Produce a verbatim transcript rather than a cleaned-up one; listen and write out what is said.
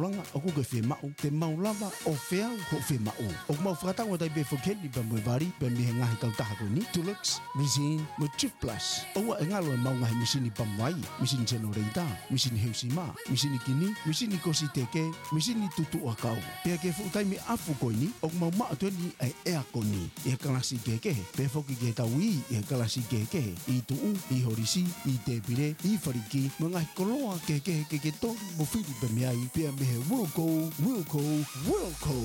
langa o ku ke fe mau te mau lava o fea ho fe mau o mau frata o dai be fokeli pe mo vari pe mi nga ka ta ko ni Dulux Resin mo Chip Plus o wa ngalo mau nga misini pamwai misini generator misini heusima misini kini misini kositeke misini tutu akau pe ke fu tai mi afu ko ni o mau ma to ni ai e ko ni e klasi keke pe foki ke tawi e klasi keke i tu i horisi i te pire i fariki mga koloa keke keke to mo fili pe mi ai pe me Wilco Wilco Wilco